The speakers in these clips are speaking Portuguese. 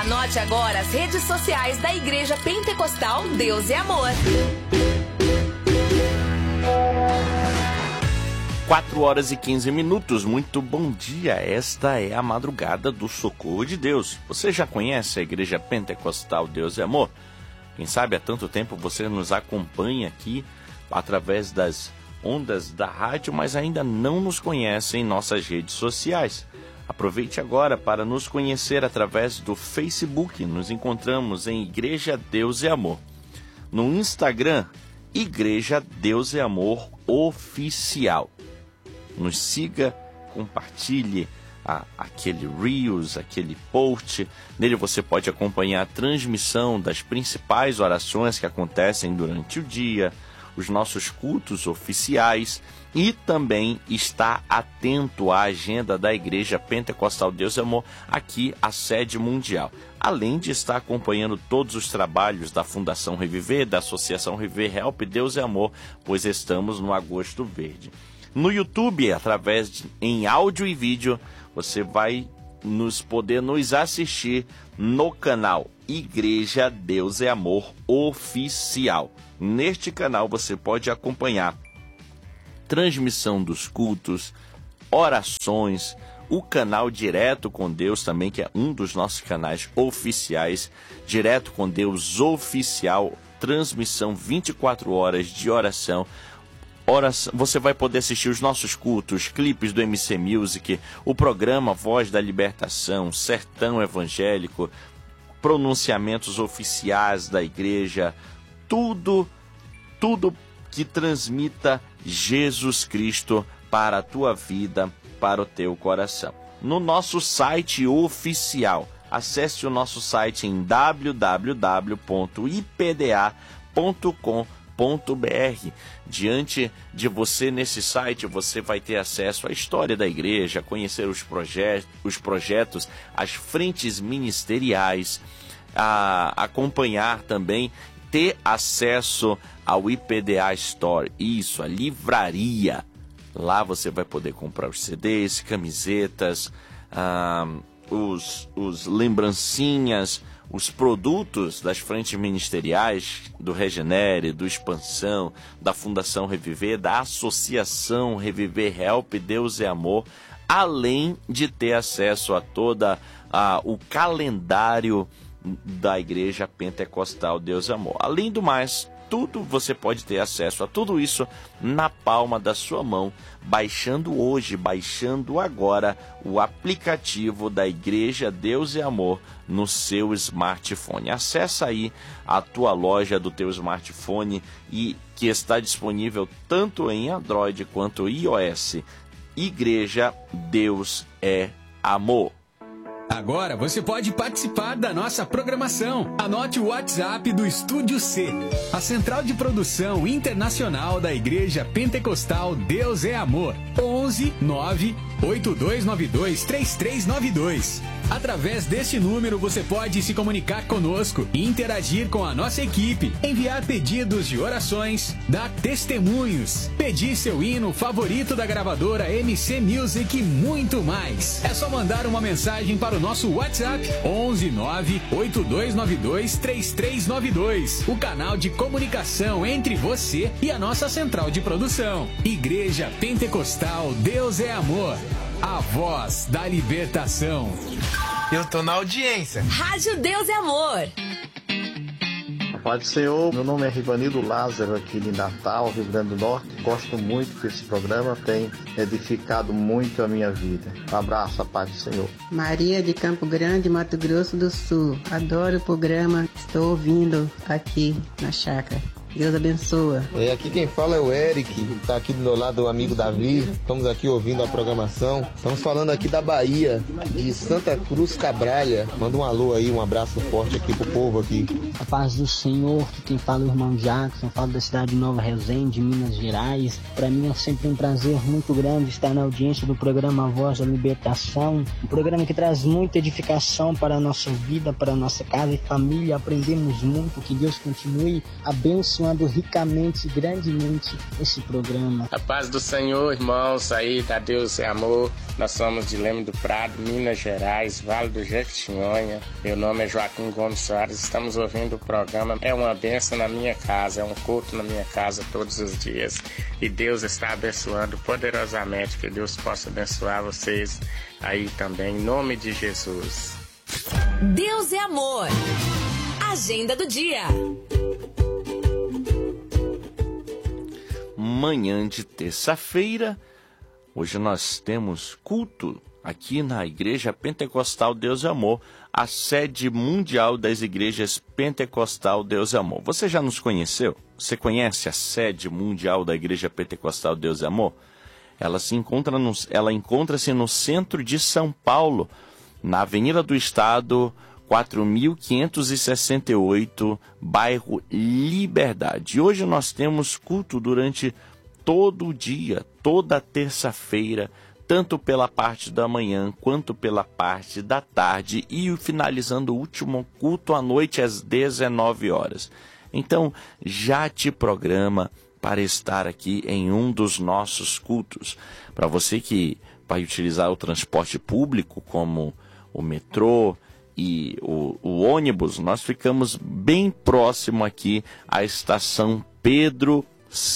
Anote agora as redes sociais da Igreja Pentecostal Deus é Amor. 4h15. Muito bom dia. Esta é a madrugada do Socorro de Deus. Você já conhece a Igreja Pentecostal Deus é Amor? Quem sabe há tanto tempo você nos acompanha aqui através das ondas da rádio, mas ainda não nos conhece em nossas redes sociais. Aproveite agora para nos conhecer através do Facebook. Nos encontramos em Igreja Deus é Amor. No Instagram, Igreja Deus é Amor Oficial. Nos siga, compartilhe aquele Reels, aquele post. Nele você pode acompanhar a transmissão das principais orações que acontecem durante o dia, os nossos cultos oficiais e também estar atento à agenda da Igreja Pentecostal Deus é Amor, aqui a sede mundial. Além de estar acompanhando todos os trabalhos da Fundação Reviver, da Associação Reviver Help Deus é Amor, pois estamos no Agosto Verde. No YouTube, em áudio e vídeo, você vai poder nos assistir no canal Igreja Deus é Amor Oficial. Neste canal você pode acompanhar transmissão dos cultos, orações, o canal Direto com Deus também, que é um dos nossos canais oficiais, Direto com Deus Oficial, transmissão 24 horas de oração. Você vai poder assistir os nossos cultos, clipes do MC Music, o programa Voz da Libertação, Sertão Evangélico, pronunciamentos oficiais da igreja, tudo que transmita Jesus Cristo para a tua vida, para o teu coração. No nosso site oficial, acesse o nosso site em www.ipda.com.br. Diante de você nesse site, você vai ter acesso à história da igreja, conhecer os projetos, as frentes ministeriais, a acompanhar também, ter acesso ao IPDA Store, isso, a livraria. Lá você vai poder comprar os CDs, camisetas, os lembrancinhas, os produtos das frentes ministeriais do Regenere, do Expansão, da Fundação Reviver, da Associação Reviver Help Deus é Amor, além de ter acesso a toda o calendário da Igreja Pentecostal Deus é Amor. Além do mais, você pode ter acesso a tudo isso na palma da sua mão, baixando agora o aplicativo da Igreja Deus é Amor no seu smartphone. Acessa aí a tua loja do teu smartphone e que está disponível tanto em Android quanto iOS. Igreja Deus é Amor. Agora você pode participar da nossa programação. Anote o WhatsApp do Estúdio C, a central de produção internacional da Igreja Pentecostal Deus é Amor. 11 9 8292 3392. Através deste número você pode se comunicar conosco e interagir com a nossa equipe, enviar pedidos de orações, dar testemunhos, pedir seu hino favorito da gravadora MC Music e muito mais. É só mandar uma mensagem para o nosso WhatsApp 11 9 8292 3392, o canal de comunicação entre você e a nossa central de produção. Igreja Pentecostal Deus é Amor, a voz da libertação. Eu tô na audiência. Rádio Deus é Amor. Pai do Senhor, meu nome é Rivanildo Lázaro, aqui de Natal, Rio Grande do Norte. Gosto muito desse programa, tem edificado muito a minha vida. Um abraço, a paz do Senhor. Maria de Campo Grande, Mato Grosso do Sul. Adoro o programa, estou ouvindo aqui na chácara. Deus abençoa. Aqui quem fala é o Eric, está aqui do meu lado o amigo Davi. Estamos aqui ouvindo a programação. Estamos falando aqui da Bahia, de Santa Cruz Cabralha. Manda um alô aí, um abraço forte aqui pro povo aqui. A paz do Senhor, quem fala é o irmão Jackson, falo da cidade de Nova Resende, Minas Gerais. Para mim é sempre um prazer muito grande estar na audiência do programa Voz da Libertação. Um programa que traz muita edificação para a nossa vida, para a nossa casa e família. Aprendemos muito, que Deus continue abençoando abençoando ricamente, grandemente esse programa. A paz do Senhor, irmãos, aí da Deus é Amor. Nós somos de Leme do Prado, Minas Gerais, Vale do Jequitinhonha. Meu nome é Joaquim Gomes Soares. Estamos ouvindo o programa. É uma bênção na minha casa, é um culto na minha casa todos os dias. E Deus está abençoando poderosamente. Que Deus possa abençoar vocês aí também, em nome de Jesus. Deus é Amor. Agenda do dia. Manhã de terça-feira, hoje nós temos culto aqui na Igreja Pentecostal Deus é Amor, a sede mundial das igrejas Pentecostal Deus é Amor. Você já nos conheceu? Você conhece a sede mundial da Igreja Pentecostal Deus é Amor? Ela encontra-se no centro de São Paulo, na Avenida do Estado, 4.568, bairro Liberdade. E hoje nós temos culto durante todo o dia, toda terça-feira, tanto pela parte da manhã quanto pela parte da tarde, e finalizando o último culto à noite às 19 horas. Então, já te programa para estar aqui em um dos nossos cultos. Para você que vai utilizar o transporte público, como o metrô e o ônibus, nós ficamos bem próximo aqui à estação Pedro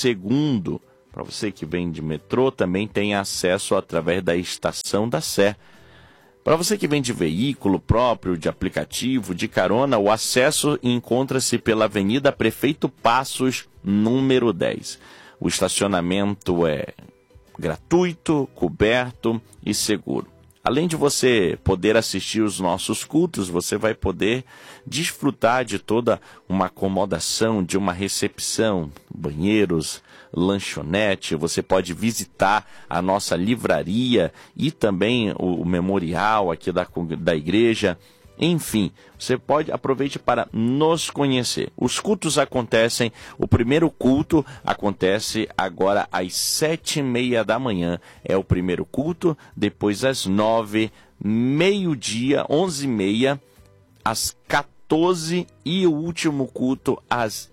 II. Para você que vem de metrô, também tem acesso através da estação da Sé. Para você que vem de veículo próprio, de aplicativo, de carona, o acesso encontra-se pela Avenida Prefeito Passos, número 10. O estacionamento é gratuito, coberto e seguro. Além de você poder assistir os nossos cultos, você vai poder desfrutar de toda uma acomodação, de uma recepção, banheiros, lanchonete. Você pode visitar a nossa livraria e também o memorial aqui da igreja. Enfim, você aproveite para nos conhecer. Os cultos acontecem, o primeiro culto acontece agora às 7h30 da manhã. É o primeiro culto, depois às 9h, meio-dia, 11h30, às 14h e o último culto às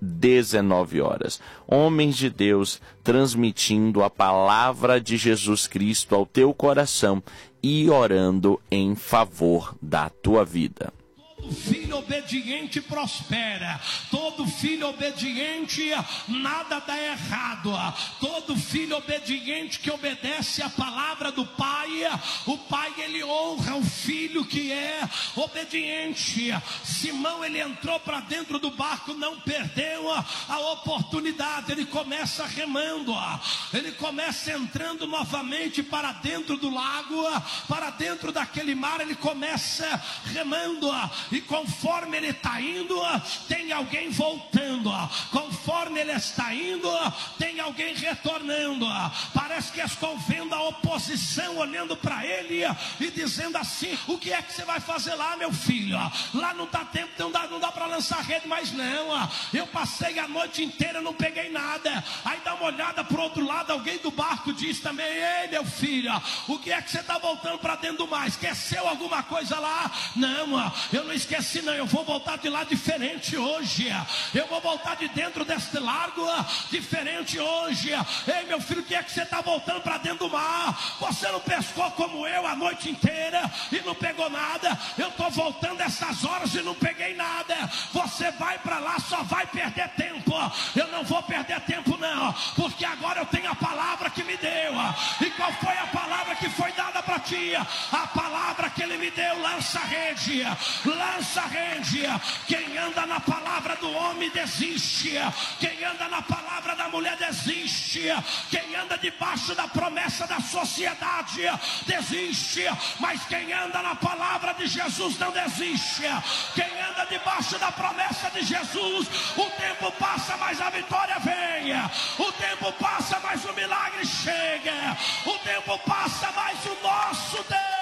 19 horas. Homens de Deus transmitindo a palavra de Jesus Cristo ao teu coração e orando em favor da tua vida. Todo filho obediente prospera. Todo filho obediente, nada dá errado. Todo filho obediente que obedece a palavra do Pai, o Pai ele honra o filho que é obediente. Simão ele entrou para dentro do barco, não perdeu a oportunidade. Ele começa remando, ele começa entrando novamente para dentro do lago, para dentro daquele mar. Ele começa remando, e conforme ele está indo, tem alguém voltando. Conforme ele está indo, tem alguém retornando. Parece que estou vendo a oposição olhando para ele e dizendo assim: o que é que você vai fazer lá, meu filho? Lá não dá tempo, não dá para lançar rede mais não. Eu passei a noite inteira, não peguei nada. Aí dá uma olhada para o outro lado, alguém do barco diz também: ei, meu filho, o que é que você está voltando para dentro do mar? Esqueceu alguma coisa lá? Não, eu não esqueci não, eu vou voltar de lá diferente hoje. Eu vou voltar de dentro deste largo diferente hoje. Ei, meu filho, o que é que você está voltando para dentro do mar? Você não pescou como eu a noite inteira e não pegou nada. Eu estou voltando essas horas e não peguei nada. Você vai para lá, só vai perder tempo. Eu não vou perder tempo não, porque agora eu tenho a palavra que me deu. E qual foi a palavra que foi dada para ti? A palavra que ele me deu: lança a rede, lança a rede. Quem anda na palavra do homem desiste. Quem anda na palavra da mulher desiste. Quem anda debaixo da promessa da sociedade desiste. Mas quem anda na palavra de Jesus não desiste. Quem anda debaixo da promessa de Jesus, o tempo passa, mas a vitória vem. O tempo passa, mas o milagre chega. O tempo passa, mas o nosso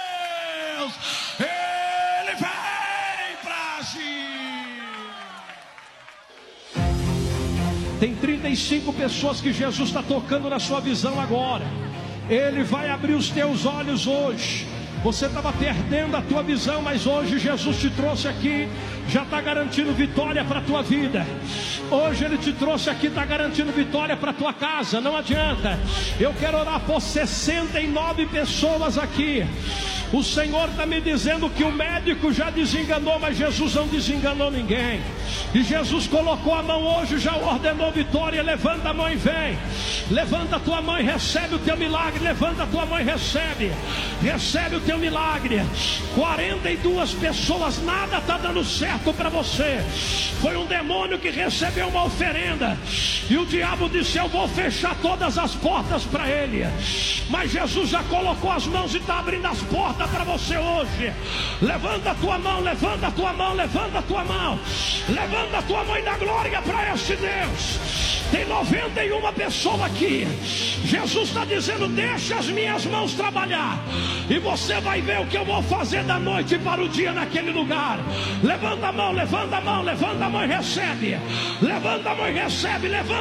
Deus, ele vem para agir. Tem 35 pessoas que Jesus está tocando na sua visão agora. Ele vai abrir os teus olhos hoje. Você estava perdendo a tua visão, mas hoje Jesus te trouxe aqui, já está garantindo vitória para a tua vida. Hoje Ele te trouxe aqui, está garantindo vitória para a tua casa. Não adianta. Eu quero orar por 69 pessoas aqui. O Senhor está me dizendo que o médico já desenganou, mas Jesus não desenganou ninguém. E Jesus colocou a mão hoje, já ordenou vitória. Levanta a mão e vem. Levanta a tua mão e recebe o teu milagre. Levanta a tua mão e recebe. Recebe o teu milagre. 42 pessoas, nada está dando certo para você. Foi um demônio que recebeu uma oferenda. E o diabo disse: eu vou fechar todas as portas para ele. Mas Jesus já colocou as mãos e está abrindo as portas para você hoje. Levanta a tua mão, levanta a tua mão, levanta a tua mão. Levanta a tua mão e dá glória para este Deus. Tem 91 pessoas aqui. Jesus está dizendo: deixa as minhas mãos trabalhar, e você vai ver o que eu vou fazer da noite para o dia naquele lugar. Levanta a mão, levanta a mão, levanta a mão e recebe. Levanta a mão e recebe, levanta